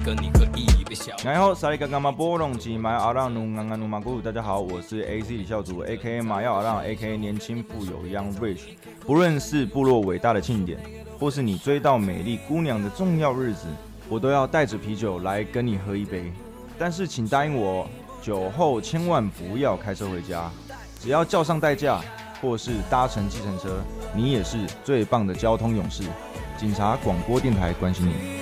跟你喝一杯小。 然后萨利嘎嘎马波隆吉马阿让努昂昂努马古，大家好，我是 AC 李孝祖 ，A.K.A 马耀阿让 ，A.K.A 年轻富有 Young Rich。不论是部落伟大的庆典，或是你追到美丽姑娘的重要日子，我都要带着啤酒来跟你喝一杯。但是请答应我，酒后千万不要开车回家，只要叫上代驾，或是搭乘计程车，你也是最棒的交通勇士。警察广播电台关心你。